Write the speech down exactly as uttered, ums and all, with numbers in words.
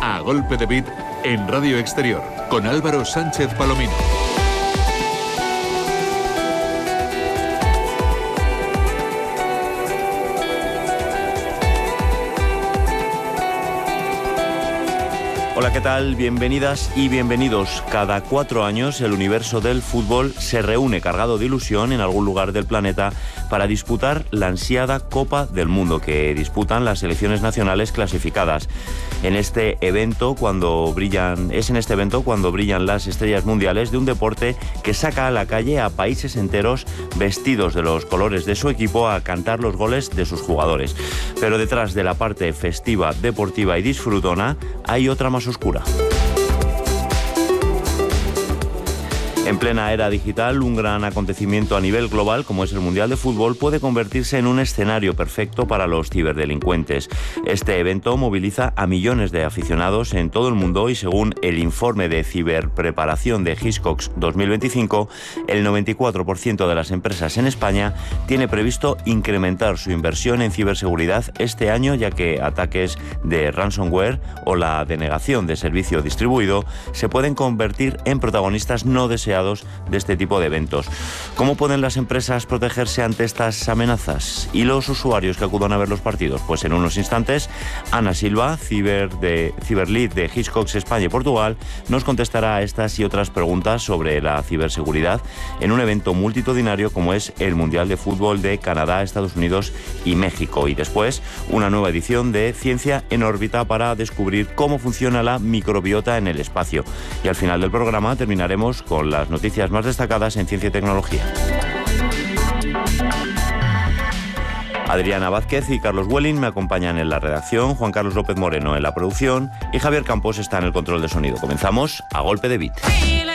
A Golpe de Beat en Radio Exterior, con Álvaro Sánchez Palomino. Hola, ¿qué tal? Bienvenidas y bienvenidos. Cada cuatro años el universo del fútbol se reúne cargado de ilusión en algún lugar del planeta para disputar la ansiada Copa del Mundo que disputan las selecciones nacionales clasificadas. En este evento, cuando brillan, es en este evento cuando brillan las estrellas mundiales de un deporte que saca a la calle a países enteros vestidos de los colores de su equipo a cantar los goles de sus jugadores. Pero detrás de la parte festiva, deportiva y disfrutona hay otra más oscura. En plena era digital, un gran acontecimiento a nivel global, como es el Mundial de Fútbol, puede convertirse en un escenario perfecto para los ciberdelincuentes. Este evento moviliza a millones de aficionados en todo el mundo y, según el informe de ciberpreparación de Hiscox dos mil veinticinco, el noventa y cuatro por ciento de las empresas en España tiene previsto incrementar su inversión en ciberseguridad este año, ya que ataques de ransomware o la denegación de servicio distribuido se pueden convertir en protagonistas no deseados de este tipo de eventos. ¿Cómo pueden las empresas protegerse ante estas amenazas? ¿Y los usuarios que acudan a ver los partidos? Pues en unos instantes, Ana Silva, ciber de, ciberlead de Hiscox España y Portugal, nos contestará a estas y otras preguntas sobre la ciberseguridad en un evento multitudinario como es el Mundial de Fútbol de Canadá, Estados Unidos y México. Y después, una nueva edición de Ciencia en órbita para descubrir cómo funciona la microbiota en el espacio. Y al final del programa terminaremos con las noticias más destacadas en ciencia y tecnología. Adriana Vázquez y Carlos Welling me acompañan en la redacción, Juan Carlos López Moreno en la producción y Javier Campos está en el control de sonido. Comenzamos a Golpe de Beat.